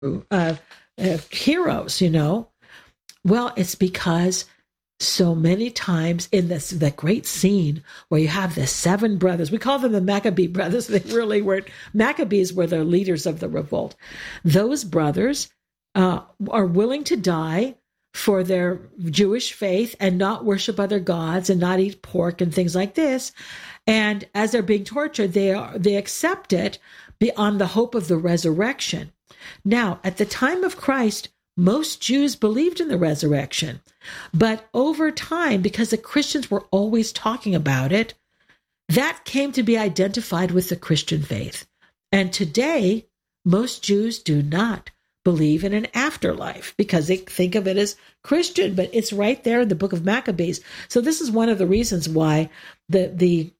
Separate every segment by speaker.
Speaker 1: heroes, Well, it's because so many times in that great scene where you have the 7 brothers, we call them the Maccabee brothers. They really weren't. Maccabees were the leaders of the revolt. Those brothers are willing to die for their Jewish faith and not worship other gods and not eat pork and things like this. And as they're being tortured, they accept it on the hope of the resurrection. Now, at the time of Christ, most Jews believed in the resurrection. But over time, because the Christians were always talking about it, that came to be identified with the Christian faith. And today, most Jews do not believe in an afterlife because they think of it as Christian, but it's right there in the book of Maccabees. So this is one of the reasons why the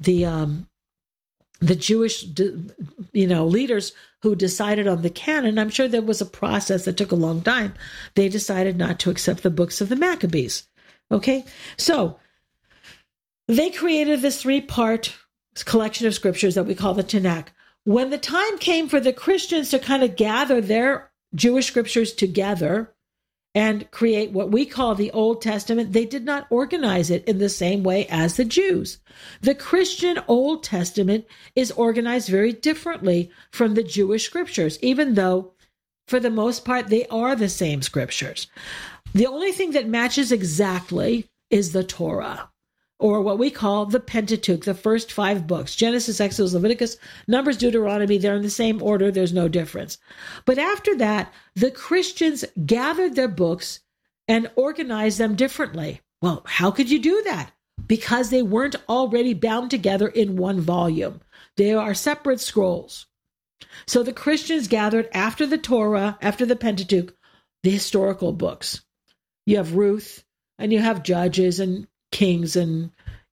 Speaker 1: Jewish, leaders who decided on the canon, I'm sure there was a process that took a long time. They decided not to accept the books of the Maccabees. Okay, so they created this 3-part collection of scriptures that we call the Tanakh. When the time came for the Christians to kind of gather their Jewish scriptures together and create what we call the Old Testament, they did not organize it in the same way as the Jews. The Christian Old Testament is organized very differently from the Jewish scriptures, even though, for the most part, they are the same scriptures. The only thing that matches exactly is the Torah, or what we call the Pentateuch, the first 5 books. Genesis, Exodus, Leviticus, Numbers, Deuteronomy, they're in the same order. There's no difference. But after that, the Christians gathered their books and organized them differently. Well, how could you do that? Because they weren't already bound together in one volume. They are separate scrolls. So the Christians gathered after the Torah, after the Pentateuch, the historical books. You have Ruth, and you have Judges, and Kings, and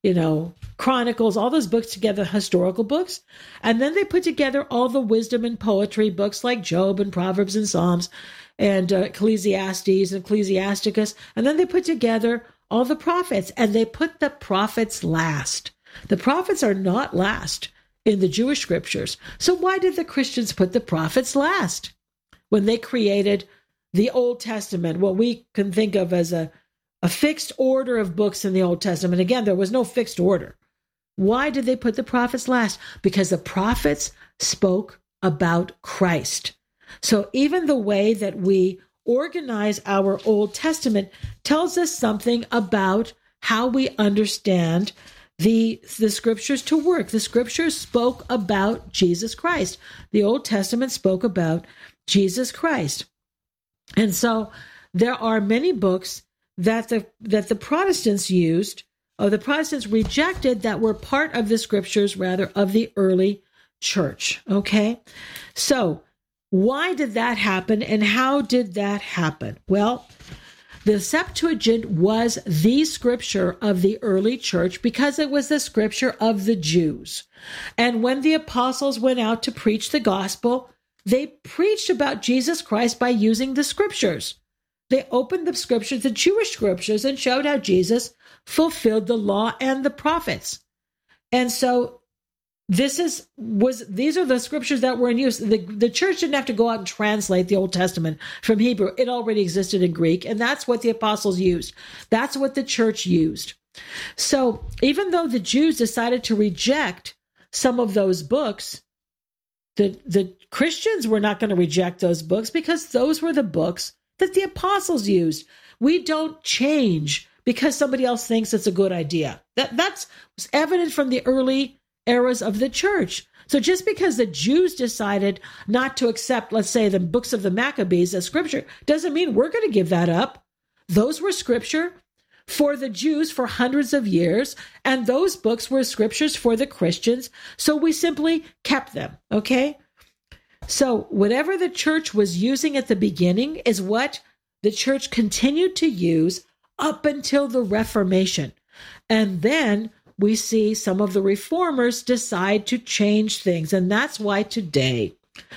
Speaker 1: Chronicles, all those books together, historical books. And then they put together all the wisdom and poetry books like Job and Proverbs and Psalms and Ecclesiastes and Ecclesiasticus. And then they put together all the prophets, and they put the prophets last. The prophets are not last in the Jewish scriptures. So why did the Christians put the prophets last when they created the Old Testament, what we can think of as a fixed order of books in the Old Testament? Again, there was no fixed order. Why did they put the prophets last? Because the prophets spoke about Christ. So even the way that we organize our Old Testament tells us something about how we understand the scriptures to work. The scriptures spoke about Jesus Christ. The Old Testament spoke about Jesus Christ. And so there are many books that the Protestants used, or the Protestants rejected, that were part of the scriptures, rather, of the early church. Okay? So why did that happen, and how did that happen? Well, the Septuagint was the scripture of the early church because it was the scripture of the Jews. And when the apostles went out to preach the gospel, they preached about Jesus Christ by using the scriptures. They opened the scriptures, the Jewish scriptures, and showed how Jesus fulfilled the law and the prophets. And so these are the scriptures that were in use. The church didn't have to go out and translate the Old Testament from Hebrew. It already existed in Greek, and that's what the apostles used. That's what the church used. So even though the Jews decided to reject some of those books, the Christians were not going to reject those books because those were the books that the apostles used. We don't change because somebody else thinks it's a good idea. That's evident from the early eras of the church. So just because the Jews decided not to accept, let's say, the books of the Maccabees as scripture, doesn't mean we're going to give that up. Those were scripture for the Jews for hundreds of years, and those books were scriptures for the Christians, so we simply kept them, okay? So whatever the church was using at the beginning is what the church continued to use up until the Reformation. And then we see some of the reformers decide to change things. And that's why today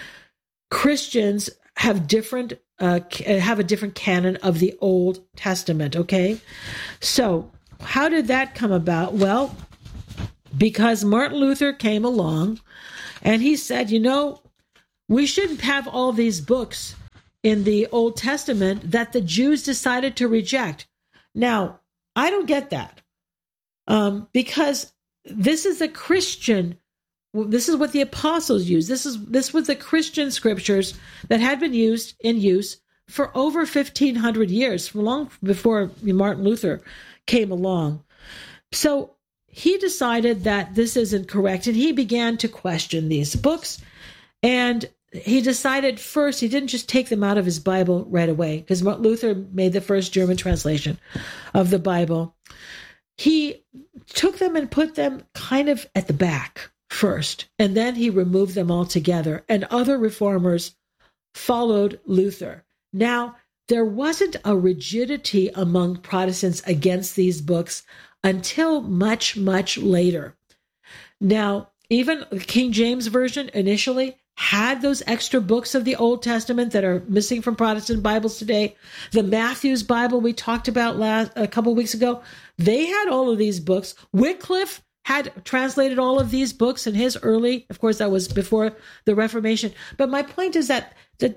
Speaker 1: Christians have a different canon of the Old Testament, okay? So how did that come about? Well, because Martin Luther came along and he said, we shouldn't have all these books in the Old Testament that the Jews decided to reject. Now, I don't get that, because this is a Christian. This is what the apostles used. This was the Christian scriptures that had been in use for over 1,500 years, long before Martin Luther came along. So he decided that this isn't correct, and he began to question these books. And he decided first, he didn't just take them out of his Bible right away, because Martin Luther made the first German translation of the Bible. He took them and put them kind of at the back first, and then he removed them altogether. And other reformers followed Luther. Now, there wasn't a rigidity among Protestants against these books until much, much later. Now, even the King James Version initially had those extra books of the Old Testament that are missing from Protestant Bibles today. The Matthew's Bible we talked about a couple weeks ago, they had all of these books. Wycliffe had translated all of these books in his early, of course, that was before the Reformation. But my point is that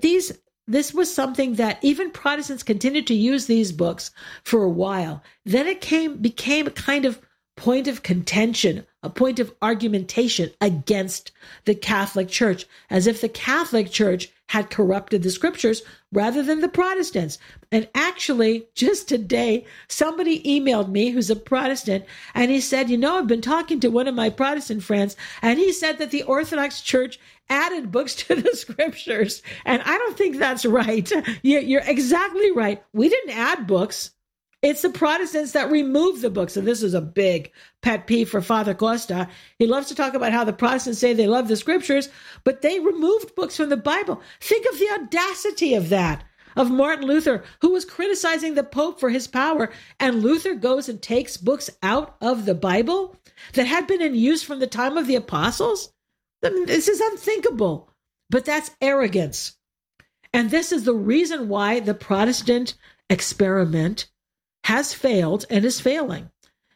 Speaker 1: this was something that even Protestants continued to use these books for a while. Then it became a kind of point of contention, a point of argumentation against the Catholic Church, as if the Catholic Church had corrupted the scriptures rather than the Protestants. And actually, just today, somebody emailed me who's a Protestant, and he said, I've been talking to one of my Protestant friends, and he said that the Orthodox Church added books to the scriptures. And I don't think that's right. You're exactly right. We didn't add books. It's the Protestants that removed the books. And this is a big pet peeve for Father Costa. He loves to talk about how the Protestants say they love the scriptures, but they removed books from the Bible. Think of the audacity of that, of Martin Luther, who was criticizing the Pope for his power. And Luther goes and takes books out of the Bible that had been in use from the time of the apostles. I mean, this is unthinkable, but that's arrogance. And this is the reason why the Protestant experiment has failed and is failing,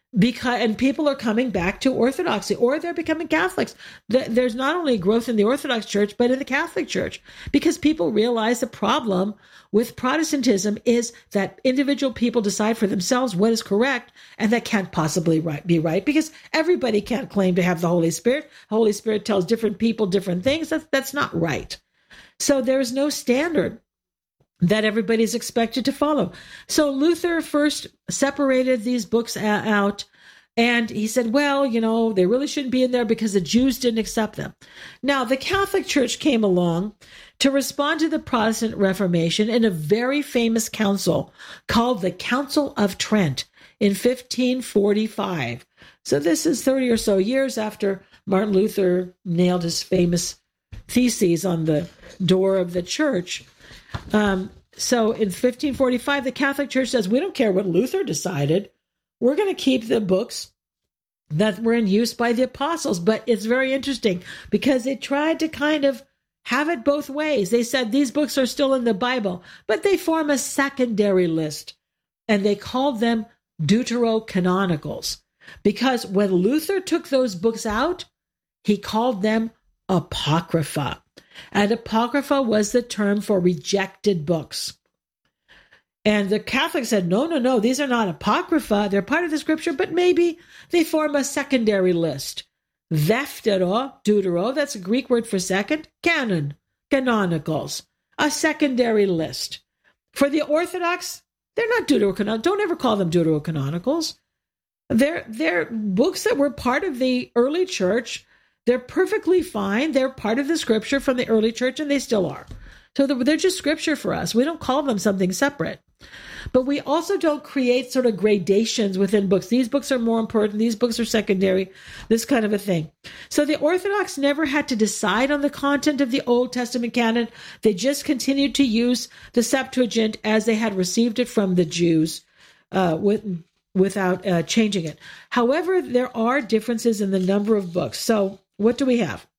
Speaker 1: and people are coming back to Orthodoxy, or they're becoming Catholics. There's not only growth in the Orthodox Church, but in the Catholic Church, because people realize the problem with Protestantism is that individual people decide for themselves what is correct, and that can't possibly be right, because everybody can't claim to have the Holy Spirit. The Holy Spirit tells different people different things. That's not right. So there's no standard that everybody's expected to follow. So Luther first separated these books out, and he said, well, they really shouldn't be in there because the Jews didn't accept them. Now, the Catholic Church came along to respond to the Protestant Reformation in a very famous council called the Council of Trent in 1545. So this is 30 or so years after Martin Luther nailed his theses on the door of the church. So in 1545, the Catholic Church says, we don't care what Luther decided. We're going to keep the books that were in use by the apostles. But it's very interesting because they tried to kind of have it both ways. They said these books are still in the Bible, but they form a secondary list, and they called them deuterocanonicals, because when Luther took those books out, he called them apocrypha. And apocrypha was the term for rejected books. And the Catholics said, no, these are not apocrypha. They're part of the scripture, but maybe they form a secondary list. Deutero, that's a Greek word for second, canon, canonicals, a secondary list. For the Orthodox, they're not deuterocanonicals. Don't ever call them deuterocanonicals. They're books that were part of the early church. They're perfectly fine. They're part of the scripture from the early church, and they still are. So they're just scripture for us. We don't call them something separate. But we also don't create sort of gradations within books. These books are more important. These books are secondary, this kind of a thing. So the Orthodox never had to decide on the content of the Old Testament canon. They just continued to use the Septuagint as they had received it from the Jews without changing it. However, there are differences in the number of books. So what do we have?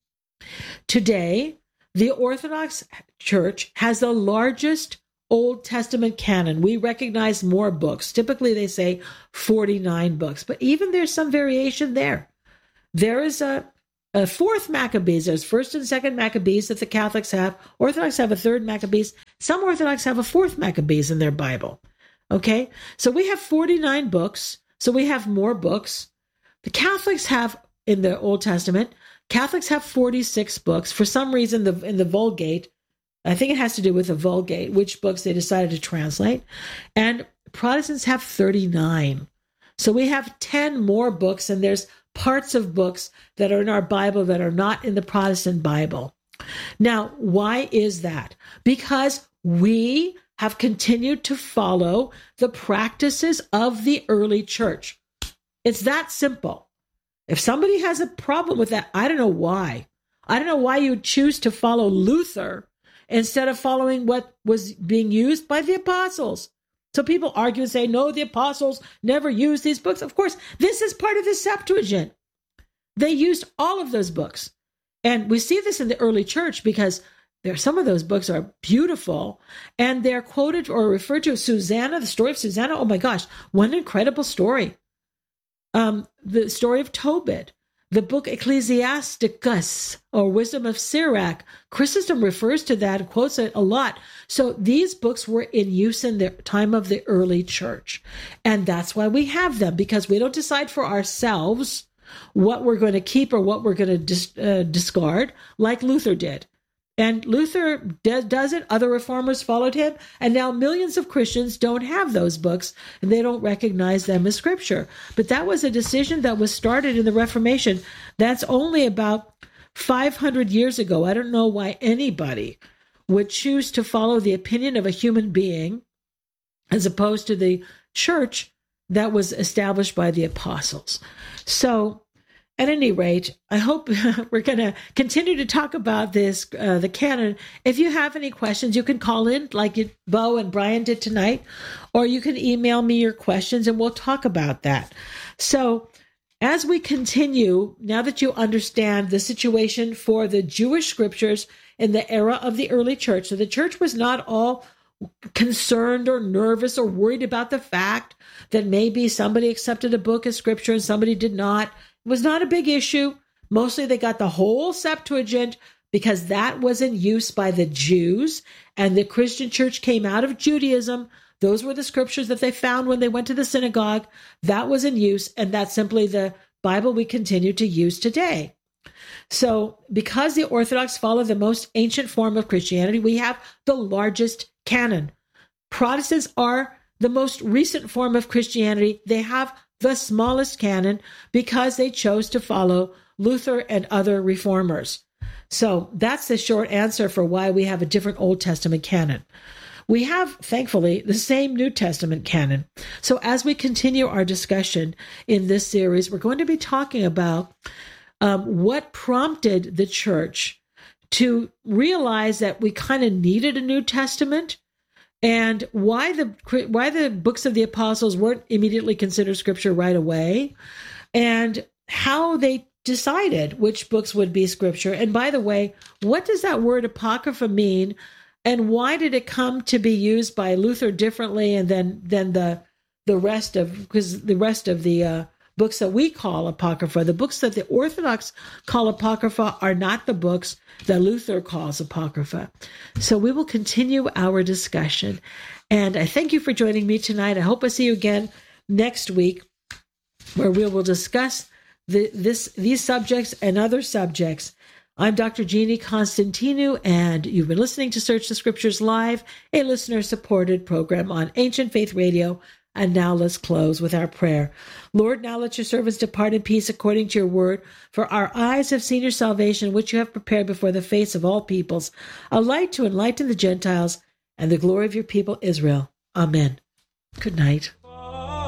Speaker 1: Today, the Orthodox Church has the largest Old Testament canon. We recognize more books. Typically, they say 49 books, but even there's some variation there. There is a fourth Maccabees. There's first and second Maccabees that the Catholics have. Orthodox have a third Maccabees. Some Orthodox have a fourth Maccabees in their Bible. Okay, so we have 49 books. So we have more books. The Catholics have, in the Old Testament, Catholics have 46 books. For some reason, in the Vulgate, I think it has to do with the Vulgate, which books they decided to translate. And Protestants have 39. So we have 10 more books, and there's parts of books that are in our Bible that are not in the Protestant Bible. Now, why is that? Because we have continued to follow the practices of the early church. It's that simple. If somebody has a problem with that, I don't know why. I don't know why you choose to follow Luther instead of following what was being used by the apostles. So people argue and say, no, the apostles never used these books. Of course, this is part of the Septuagint. They used all of those books. And we see this in the early church because some of those books are beautiful, and they're quoted or referred to. Susanna, the story of Susanna, oh my gosh, what an incredible story. The story of Tobit, the book Ecclesiasticus, or Wisdom of Sirach. Chrysostom refers to that and quotes it a lot. So these books were in use in the time of the early church. And that's why we have them, because we don't decide for ourselves what we're going to keep or what we're going to discard, like Luther did. And Luther does it. Other reformers followed him. And now millions of Christians don't have those books, and they don't recognize them as scripture. But that was a decision that was started in the Reformation. That's only about 500 years ago. I don't know why anybody would choose to follow the opinion of a human being as opposed to the church that was established by the apostles. So, at any rate, I hope we're going to continue to talk about this, the canon. If you have any questions, you can call in like Bo and Brian did tonight, or you can email me your questions and we'll talk about that. So as we continue, now that you understand the situation for the Jewish scriptures in the era of the early church, so the church was not all concerned or nervous or worried about the fact that maybe somebody accepted a book as scripture and somebody did not. It was not a big issue. Mostly they got the whole Septuagint because that was in use by the Jews, and the Christian church came out of Judaism. Those were the scriptures that they found when they went to the synagogue. That was in use, and that's simply the Bible we continue to use today. So because the Orthodox follow the most ancient form of Christianity, we have the largest canon. Protestants are the most recent form of Christianity. They have the smallest canon because they chose to follow Luther and other reformers. So that's the short answer for why we have a different Old Testament canon. We have, thankfully, the same New Testament canon. So as we continue our discussion in this series, we're going to be talking about what prompted the church to realize that we kind of needed a New Testament, and why the books of the apostles weren't immediately considered scripture right away, and how they decided which books would be scripture. And by the way, what does that word apocrypha mean, and why did it come to be used by Luther differently and than the rest of, because the rest of the books that we call apocrypha, the books that the Orthodox call apocrypha, are not the books that Luther calls apocrypha. So we will continue our discussion. And I thank you for joining me tonight. I hope I see you again next week, where we will discuss these subjects and other subjects. I'm Dr. Jeannie Constantinou, and you've been listening to Search the Scriptures Live, a listener-supported program on Ancient Faith Radio. And now let's close with our prayer. Lord, now let your servants depart in peace according to your word. For our eyes have seen your salvation, which you have prepared before the face of all peoples, a light to enlighten the Gentiles and the glory of your people Israel. Amen. Good night.